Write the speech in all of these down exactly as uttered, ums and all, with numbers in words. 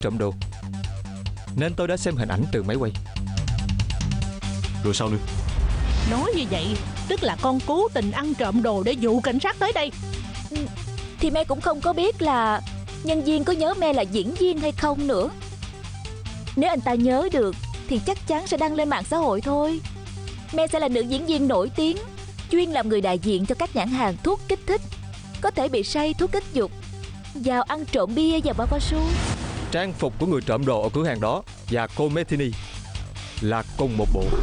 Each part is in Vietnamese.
trộm đồ, nên tôi đã xem hình ảnh từ máy quay. Rồi sao nữa? Nói như vậy tức là con cố tình ăn trộm đồ để dụ cảnh sát tới đây. Thì Me cũng không có biết là nhân viên có nhớ Me là diễn viên hay không nữa. Nếu anh ta nhớ được thì chắc chắn sẽ đăng lên mạng xã hội thôi. Me sẽ là nữ diễn viên nổi tiếng, chuyên làm người đại diện cho các nhãn hàng thuốc kích thích, có thể bị say thuốc kích dục, vào ăn trộm bia và bao cao su. Trang phục của người trộm đồ ở cửa hàng đó và cô Metheny là cùng một bộ.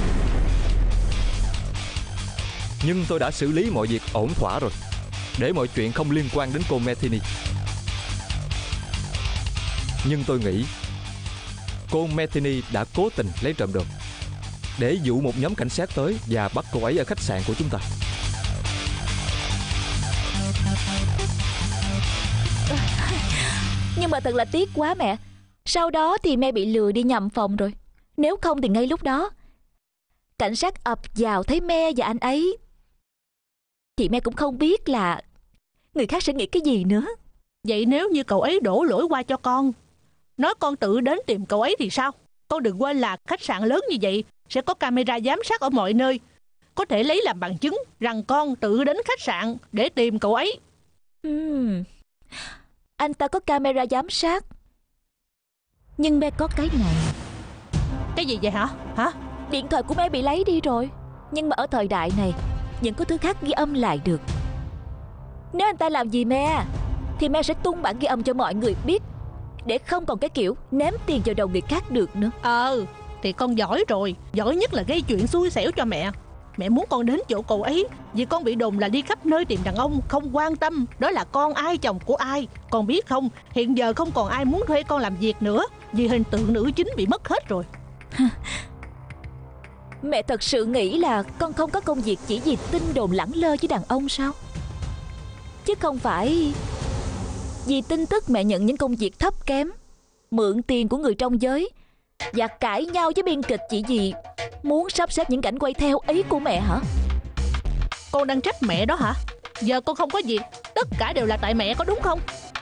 Nhưng tôi đã xử lý mọi việc ổn thỏa rồi, để mọi chuyện không liên quan đến cô Metheny. Nhưng tôi nghĩ cô Metheny đã cố tình lấy trộm đồ để dụ một nhóm cảnh sát tới và bắt cô ấy ở khách sạn của chúng ta. Nhưng mà thật là tiếc quá mẹ. Sau đó thì Me bị lừa đi nhầm phòng rồi. Nếu không thì ngay lúc đó cảnh sát ập vào thấy Me và anh ấy thì Me cũng không biết là người khác sẽ nghĩ cái gì nữa. Vậy nếu như cậu ấy đổ lỗi qua cho con, nói con tự đến tìm cậu ấy thì sao? Con đừng quên là khách sạn lớn như vậy sẽ có camera giám sát ở mọi nơi, có thể lấy làm bằng chứng rằng con tự đến khách sạn để tìm cậu ấy. uhm. Anh ta có camera giám sát, nhưng Me có cái này. Cái gì vậy hả? Hả? Điện thoại của Me bị lấy đi rồi, nhưng mà ở thời đại này vẫn có thứ khác ghi âm lại được. Nếu anh ta làm gì Me thì Me sẽ tung bản ghi âm cho mọi người biết, để không còn cái kiểu ném tiền vào đầu người khác được nữa. Ờ thì con giỏi rồi. Giỏi nhất là gây chuyện xui xẻo cho mẹ. Mẹ muốn con đến chỗ cậu ấy vì con bị đồn là đi khắp nơi tìm đàn ông, không quan tâm đó là con ai chồng của ai. Con biết không, hiện giờ không còn ai muốn thuê con làm việc nữa, vì hình tượng nữ chính bị mất hết rồi. Mẹ thật sự nghĩ là con không có công việc chỉ vì tin đồn lẳng lơ với đàn ông sao? Chứ không phải vì tin tức mẹ nhận những công việc thấp kém, mượn tiền của người trong giới và cãi nhau với biên kịch chỉ vì muốn sắp xếp những cảnh quay theo ý của mẹ hả? Con đang trách mẹ đó hả? Giờ con không có việc, tất cả đều là tại mẹ, có đúng không?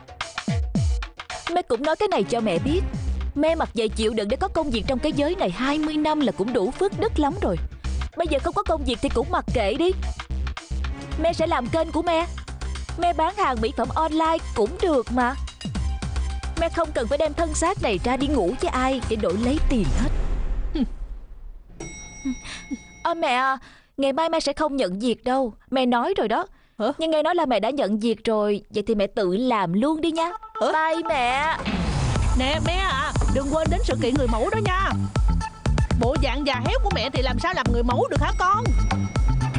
Mẹ cũng nói cái này cho mẹ biết. Mẹ mặc vậy chịu đựng để có công việc trong cái giới này hai mươi năm là cũng đủ phước đức lắm rồi. Bây giờ không có công việc thì cũng mặc kệ đi. Mẹ sẽ làm kênh của mẹ. Mẹ bán hàng mỹ phẩm online cũng được mà. Mẹ không cần phải đem thân xác này ra đi ngủ với ai để đổi lấy tiền hết. À, mẹ à, ngày mai mẹ sẽ không nhận việc đâu. Mẹ nói rồi đó. Hả? Nhưng nghe nói là mẹ đã nhận việc rồi. Vậy thì mẹ tự làm luôn đi nha. Hả? Bye mẹ. Nè bé à, đừng quên đến sự kiện người mẫu đó nha. Bộ dạng già héo của mẹ thì làm sao làm người mẫu được hả con?